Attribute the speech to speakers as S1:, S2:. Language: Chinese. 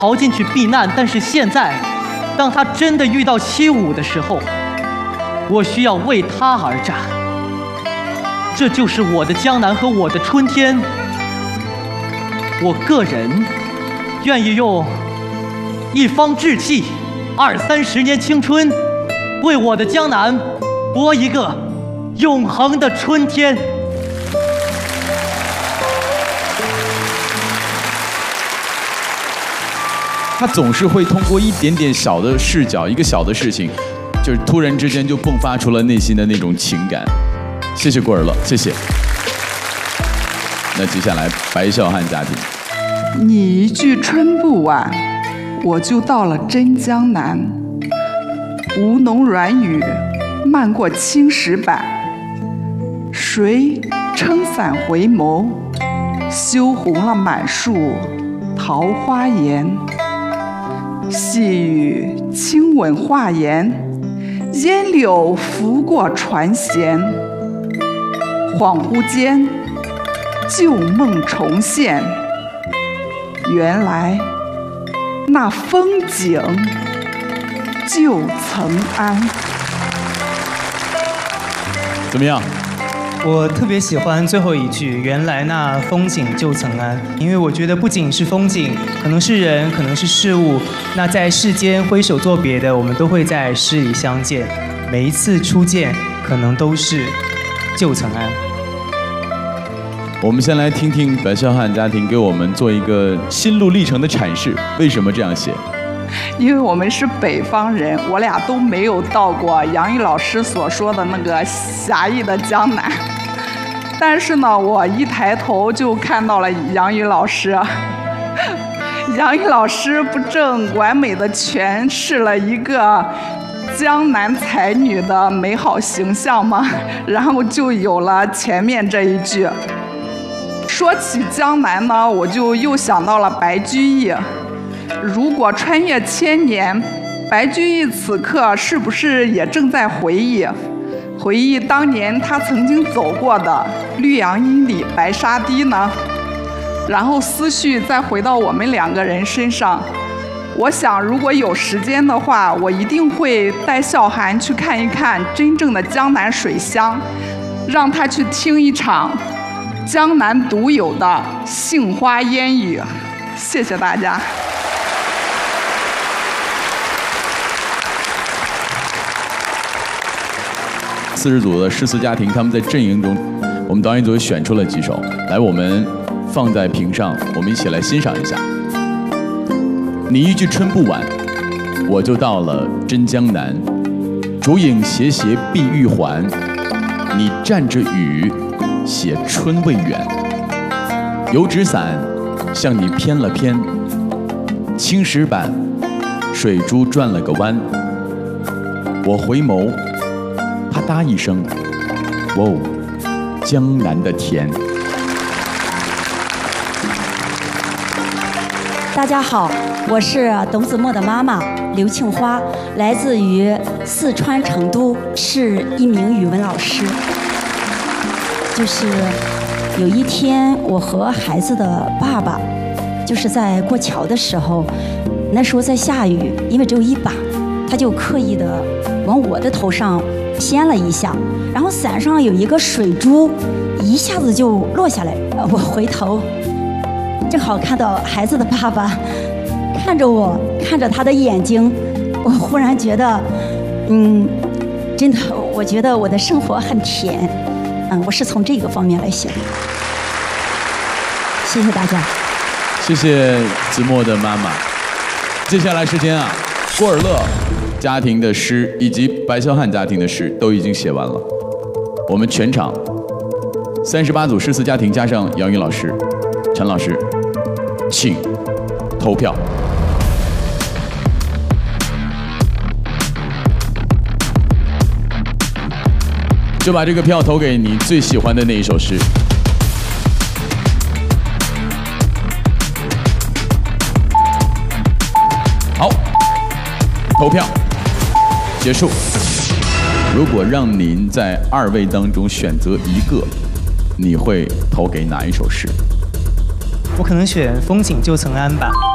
S1: 逃进去避难，但是现在，当他真的遇到七武的时候，我需要为他而战。这就是我的江南和我的春天。我个人愿意用一方志气，20-30年青春，为我的江南播一个永恒的春天。
S2: 他总是会通过一点点小的视角，一个小的事情，就是突然之间就迸发出了内心的那种情感。谢谢郭尔乐，谢谢。那接下来白孝汉家庭，
S3: 你一句春不晚，我就到了真江南。吴侬软语漫过青石板，谁撑伞回眸，羞红了满树桃花颜。细雨轻吻画檐，烟柳拂过船舷。恍惚间，旧梦重现，原来那风景旧曾谙。
S2: 怎么样？
S4: 我特别喜欢最后一句，原来那风景旧曾谙，因为我觉得不仅是风景，可能是人，可能是事物，那在世间挥手作别的，我们都会在诗里相见，每一次初见可能都是旧曾谙。
S2: 我们先来听听白孝汉家庭给我们做一个心路历程的阐释，为什么这样写？
S3: 因为我们是北方人，我俩都没有到过杨毅老师所说的那个狭义的江南，但是呢，我一抬头就看到了杨宇老师。杨宇老师不正完美的诠释了一个江南才女的美好形象吗？然后就有了前面这一句。说起江南呢，我就又想到了白居易。如果穿越千年，白居易此刻是不是也正在回忆当年他曾经走过的绿杨阴里白沙堤呢？然后思绪再回到我们两个人身上，我想如果有时间的话，我一定会带孝涵去看一看真正的江南水乡，让他去听一场江南独有的杏花烟雨。谢谢大家。
S2: 40组的诗词家庭，他们在阵营中，我们导演组选出了几首，来，我们放在屏上，我们一起来欣赏一下。你一句春不晚，我就到了真江南。烛影斜斜碧玉环，你蘸着雨，写春未远。油纸伞向你偏了偏，青石板，水珠转了个弯。我回眸。啪嗒一声，哇哦，江南的甜。
S5: 大家好，我是董子墨的妈妈刘庆花，来自于四川成都，是一名语文老师。就是有一天，我和孩子的爸爸，就是在过桥的时候，那时候在下雨，因为只有一把，他就刻意的往我的头上掀了一下，然后伞上有一个水珠，一下子就落下来。我回头，正好看到孩子的爸爸看着我，看着他的眼睛，我忽然觉得，真的，我觉得我的生活很甜。我是从这个方面来写的。谢谢大家。
S2: 谢谢子墨的妈妈。接下来时间啊，郭尔乐家庭的诗以及白孝汉家庭的诗都已经写完了。我们全场38组诗词家庭加上杨宇老师、陈老师，请投票。就把这个票投给你最喜欢的那一首诗。好，投票结束。如果让您在2位当中选择一个，你会投给哪一首诗？
S4: 我可能选《风景旧曾谙》吧。